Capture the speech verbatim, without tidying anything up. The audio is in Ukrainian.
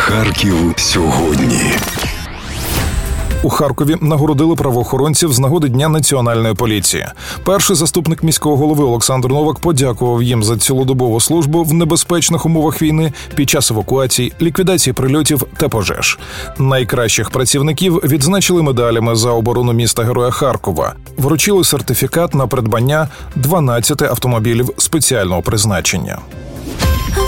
Харків сьогодні. У Харкові нагородили правоохоронців з нагоди Дня національної поліції. Перший заступник міського голови Олександр Новак подякував їм за цілодобову службу в небезпечних умовах війни під час евакуацій, ліквідації прильотів та пожеж. Найкращих працівників відзначили медалями за оборону міста-героя Харкова. Вручили сертифікат на придбання дванадцяти автомобілів спеціального призначення.